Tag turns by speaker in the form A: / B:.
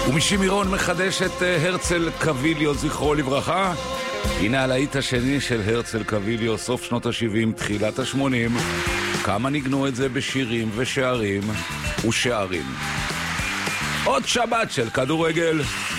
A: ומשמירון מחדש את הרצל קביליו, זכרו לברכה. הנה הלהיט השני של הרצל קביליו, סוף שנות ה-70, תחילת ה-80. כמה ניגנו את זה בשירים ושערים ושערים. עוד שבת של כדורגל.